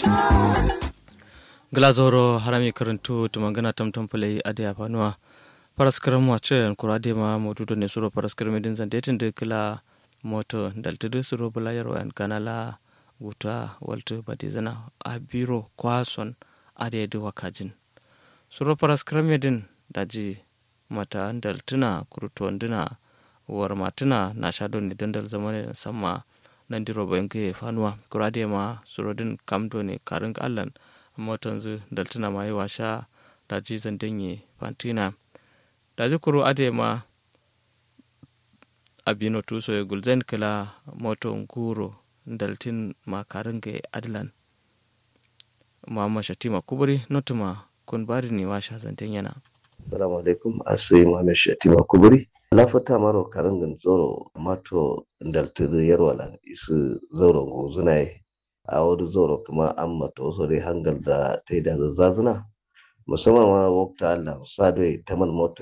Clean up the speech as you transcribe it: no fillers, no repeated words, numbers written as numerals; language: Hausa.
glazoro harami karantu tumangana tamtam pulai ade afanuwa paraskaram wace kurade ma modudo ne suro paraskaram din zandetin de kala moto daltudu suro bulayar wan kanala wuta waltu badizana abiro kwason ade de wakajin suro paraskaram din daji mata daltuna kurutonduna war matuna na shado ne dandal zamane samma nan diro banke fanuwa kurade ma suro din kamdo ne karin allan motanzu daltuna mai washa daji zandanye fantina daji kuro ade ma abino tuso e gulzen kala moto nguro daltin ma karinge adlan mama shatima kuburi notuma kun bari ni washa zandanyana. Assalamu alaikum, asui Muhammad Shatima Kuburi. Lafata maro karangan zoro mato daltudu yarwala isu zoro nguzunai. A wani zoro kuma an mato sore hangal da ta yi da zazuna musamman ma wakta Allah sadwe ta man moto